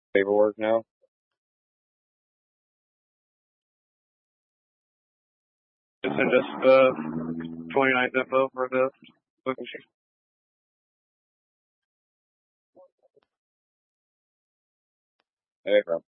paperwork now. This is just 29th info for the booking sheet. Hey, bro.